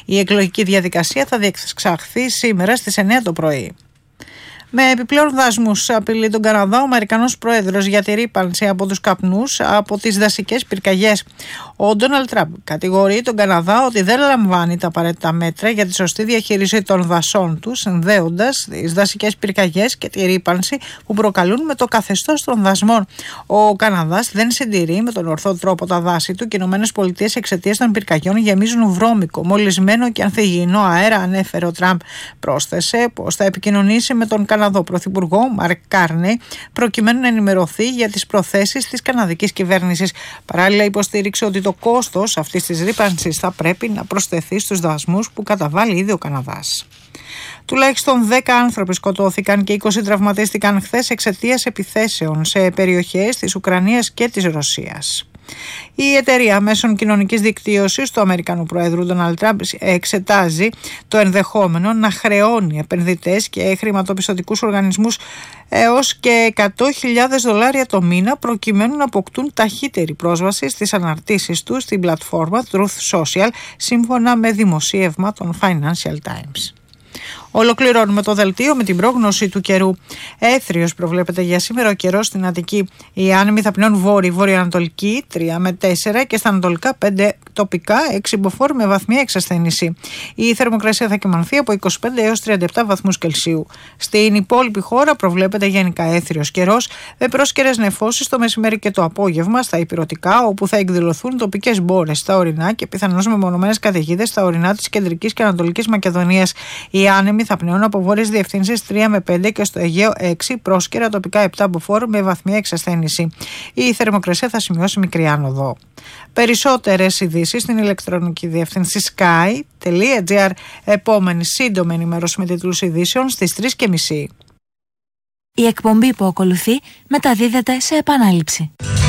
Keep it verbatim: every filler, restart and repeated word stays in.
Η εκλογική διαδικασία θα διεξαχθεί σήμερα στις εννιά το πρωί. Με επιπλέον δασμούς απειλεί τον Καναδά ο Αμερικανός Πρόεδρος για τη ρύπανση από τους καπνούς από τις δασικές πυρκαγιές. Ο Ντόναλντ Τραμπ κατηγορεί τον Καναδά ότι δεν λαμβάνει τα απαραίτητα μέτρα για τη σωστή διαχείριση των δασών του, συνδέοντας τις δασικές πυρκαγιές και τη ρύπανση που προκαλούν με το καθεστώς των δασμών. Ο Καναδάς δεν συντηρεί με τον ορθό τρόπο τα δάση του και οι ΗΠΑ εξαιτίας των πυρκαγιών γεμίζουν βρώμικο, μολυσμένο και ανθυγιεινό αέρα, ανέφερε ο Τραμπ. Πρόσθεσε πως θα επικοινωνήσει με τον Καναδό Πρωθυπουργό Μαρκ Κάρνεϊ προκειμένου να ενημερωθεί για τις προθέσεις της καναδικής κυβέρνησης. Παράλληλα, υποστήριξε ότι το κόστος αυτής της ρύπανσης θα πρέπει να προσθεθεί στους δασμούς που καταβάλει ήδη ο Καναδάς. Τουλάχιστον δέκα άνθρωποι σκοτώθηκαν και είκοσι τραυματίστηκαν χθες εξαιτίας επιθέσεων σε περιοχές της Ουκρανίας και της Ρωσίας. Η εταιρεία μέσων κοινωνικής δικτύωσης του Αμερικανού Προέδρου Ντόναλντ Τραμπ εξετάζει το ενδεχόμενο να χρεώνει επενδυτές και χρηματοπιστωτικούς οργανισμούς έως και εκατό χιλιάδες δολάρια το μήνα προκειμένου να αποκτούν ταχύτερη πρόσβαση στις αναρτήσεις του στην πλατφόρμα Truth Social, σύμφωνα με δημοσίευμα των Financial Times. Ολοκληρώνουμε το δελτίο με την πρόγνωση του καιρού. Έθριος προβλέπεται για σήμερα ο καιρός στην Αττική. Οι άνεμοι θα πνέουν βόρειο-βορειοανατολική τρία με τέσσερα και στα ανατολικά πέντε τοπικά, έξι μποφόρ με βαθμία εξασθένηση. Η θερμοκρασία θα κυμανθεί από είκοσι πέντε έως τριάντα επτά βαθμούς Κελσίου. Στην υπόλοιπη χώρα προβλέπεται γενικά έθριος καιρός με πρόσκαιρες νεφώσεις το μεσημέρι και το απόγευμα στα ηπειρωτικά, όπου θα εκδηλωθούν τοπικές μπόρες στα ορεινά και πιθανώς μεμονωμένες καταιγίδες στα ορεινά της κεντρικής και ανατολικής Μακεδονίας. Οι άνεμοι θα πνέουν από βόρειες διευθύνσεις τρία με πέντε και στο Αιγαίο έξι, πρόσκαιρα τοπικά επτά μποφόρ με βαθμία εξασθένηση. Η θερμοκρασία θα σημειώσει μικρή άνοδο. Περισσότερες ειδήσεις στην ηλεκτρονική διεύθυνση sky τελεία gr. Επόμενη σύντομη ενημέρωση με τίτλους ειδήσεων στις τρεις και μισή. Η εκπομπή που ακολουθεί μεταδίδεται σε επανάληψη.